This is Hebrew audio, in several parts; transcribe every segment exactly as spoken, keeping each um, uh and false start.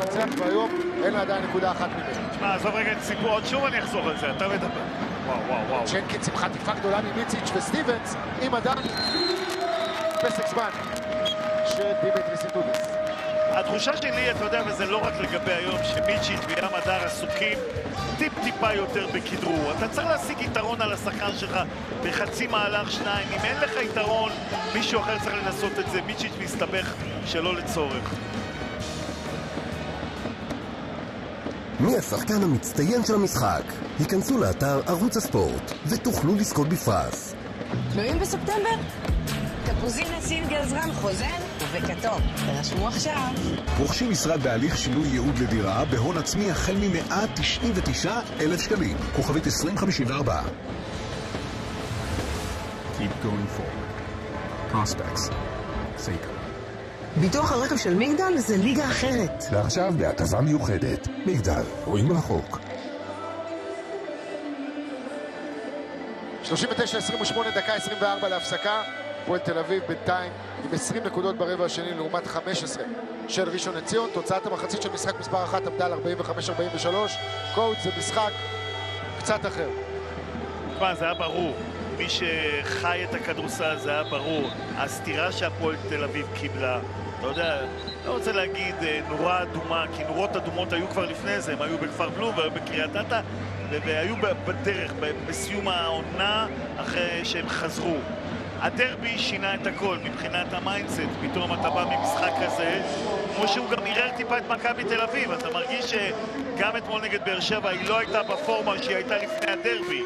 ניצח, והיום אין לה עדיין נקודה אחת ממנו. תשמע, עזוב רגע את סיפור, עוד שוב אני אחזור על זה, אתה מדבר. וואו, וואו, וואו. ג'נקינס עם חטיפה גדולה ממיציץ' וסטיבנס, עם עדיין פסק זמן של דימיטריס איטודיס. התחושה שלי, אתה יודע, וזה לא רק לגבי היום, שמיצ'יץ' וים הדר עסוקים טיפ-טיפה יותר בכדרור. אתה צריך להשיג יתרון על השחקן שלך בחצי מהלך שניים. אם אין לך יתרון, מישהו אחר צריך לנסות את זה. מיצ'יץ' מסתבך שלא לצורך. מי השחקן המצטיין של המשחק? היכנסו לאתר ערוץ הספורט ותוכלו לזכות בפרס. תלויים בספטמבר? תפוזינה סינגל זרן חוזר ובכתוב. תרשמו עכשיו. רוכשים משרד בהליך שינוי ייעוד לדירה בהון עצמי החל מ-מאה תשעים ותשעה אלף שקלים. כוכבית עשרים חמישים וארבע. Keep going forward. Prospects. Seiko. ביטוח הרכב של מגדל זה ליגה אחרת. ועכשיו בהטבה מיוחדת. מגדל, רואים רחוק. שלושים ותשע עשרים ושמונה, דקה עשרים וארבע להפסקה. הפועל תל אביב בינתיים עם עשרים נקודות ברבע השני לעומת חמש עשרה של ראשון לציון. תוצאת המחצית של משחק מספר אחת עמדה על ארבעים וחמש ארבעים ושלוש. קוד זה משחק קצת אחר. מה, זה היה ברור. מי שחי את הכדורסל זה היה ברור. הסתירה שהפועל תל אביב קיבלה, אתה יודע, לא רוצה להגיד נורה אדומה, כי נורות אדומות היו כבר לפני זה, הם היו בכפר בלום והיו בקריית אתא, והיו בדרך, בסיום העונה אחרי שהם חזרו. הדרבי שינה את הכל מבחינת המיינדסט. פתאום אתה בא ממשחק כזה, כמו שהוא גם ערער טיפה את מכבי תל אביב. אתה מרגיש שגם אתמול נגד באר שבע היא לא הייתה בפורמה שהיא הייתה לפני הדרבי.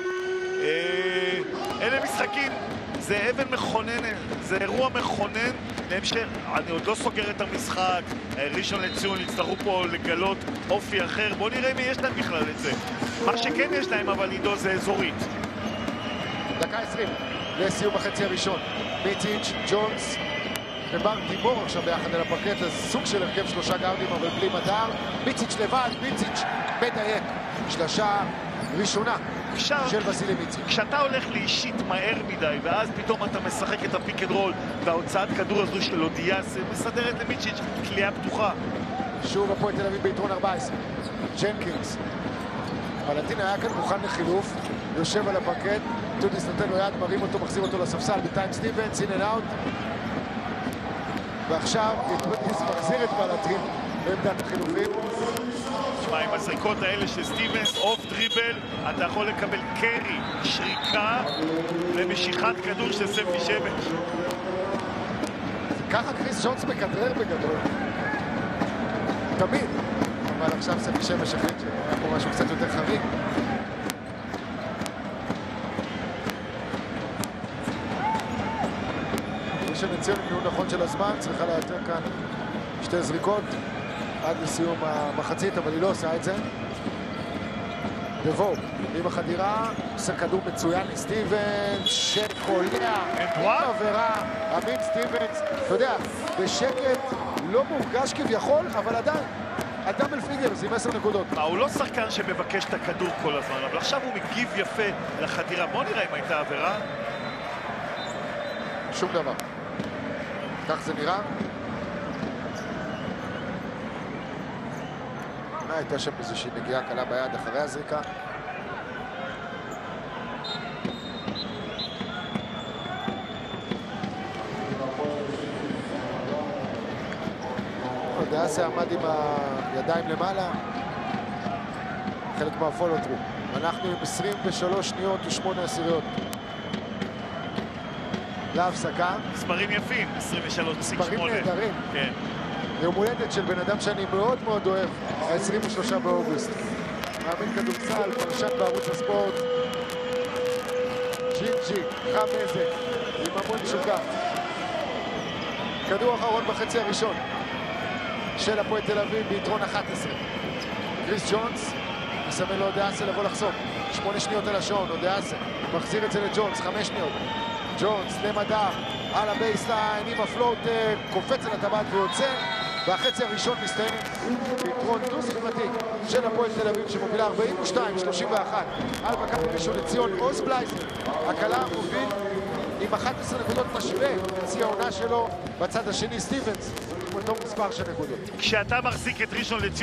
אלה משחקים, זה אבן מכוננת, זה אירוע מכונן להמשך. אני עוד לא סוגר את המשחק, ראשון לציון יצטרכו פה לגלות אופי אחר. בוא נראה מי יש להם בכלל את זה. מה שכן יש להם אבל עידו זה אזורית. דקה עשרים לסיום החצי הראשון. מיציץ', ג'ונס ובר דיבור עכשיו ביחד על הפרקט. זה סוג של הרכב שלושה גארדים אבל בלי מדר. מיציץ' לבד, מיציץ' מדייק. שלושה ראשונה של וסילי מיציץ'. כשאתה הולך לאישית מהר מדי ואז פתאום אתה משחק את הפיק אנד רול וההוצאת כדור הזו של אודיאס מסדרת למיציץ' כלייה פתוחה. שוב הפועל תל אביב ביתרון ארבע עשרה. ג'נקינס ולנטין היה כאן מוכן לחילוף, יושב על הפרקט, טודיס נותן לו יד, מרים אותו, מחזיר אותו לספסל, בינתיים סטיבנס, אין אנד אאוט. ועכשיו טודיס מחזיר את ולנטין בעמדת החילופים. תשמע, עם הזריקות האלה של סטיבנס, אוף דריבל, אתה יכול לקבל קרי, שריקה ומשיכת כדור של ספי שמש. ככה קריס ג'ונס מכדרר בגדול. תמיד. אבל עכשיו ספי שמש החליט שהיה פה משהו קצת יותר חריג. ראשון לציון עם ניהול נכון של הזמן, צריכה לאתר כאן שתי זריקות עד לסיום המחצית, אבל היא לא עושה את זה. דבו, עם החדירה, עושה כדור מצוין לסטיבנס, שקולע, עבירה, עמית סטיבנס, אתה יודע, בשקט, לא מורגש כביכול, אבל עדיין, הדאבל פיגרס עם עשר נקודות. מה, הוא לא שחקן שמבקש את הכדור כל הזמן, אבל עכשיו הוא מגיב יפה לחדירה. בוא נראה אם הייתה עבירה. שום דבר. כך זה נראה. הייתה שם איזושהי נגיעה קלה ביד אחרי הזריקה. דאסה עמד עם הידיים למעלה. חלק מהפולו טרו. אנחנו עם עשרים ושלוש שניות ושמונה עשיריות. להפסקה. מספרים יפים, עשרים ושלוש נקודה שמונה. מספרים נהדרים. כן. יום הולדת של בן אדם שאני מאוד מאוד אוהב, ה-עשרים ושלושה באוגוסט. מאמין כדורסל, פרשן בערוץ הספורט. ג'ינג'י, חם נזק, עם המון תשוקה. כדור אחרון בחצי הראשון של הפועל תל אביב ביתרון אחת עשרה. קריס ג'ונס מסמן לו אודיאסה לבוא לחסום. שמונה שניות על השעון, אודיאסה מחזיר את זה לג'ונס, חמש שניות. ג'ונס למדע על הבייסליין עם הפלוטר, קופץ על הטבעת ויוצא. והחצי הראשון מסתיים ביתרון דו-ספרתי של הפועל תל אביב שמובילה ארבעים ושתיים שלושים ואחת על מכבי ראשון לציון. עוז בלייזר הקלה מוביל עם אחת עשרה נקודות, משווה צי העונה שלו. בצד השני סטיבנס עם אותו מספר של נקודות. כשאתה מחזיק את ראשון לציון